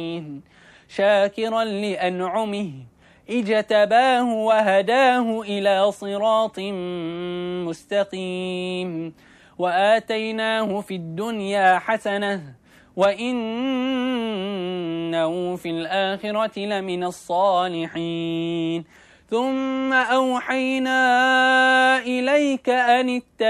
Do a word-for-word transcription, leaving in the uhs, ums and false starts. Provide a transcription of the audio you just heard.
شاكرا لأنعمه اجتباه وهداه إلى صراط مستقيم وآتيناه في الدنيا حسنة وإنه في الآخرة لمن الصالحين ثم أوحينا إليك أن اتبع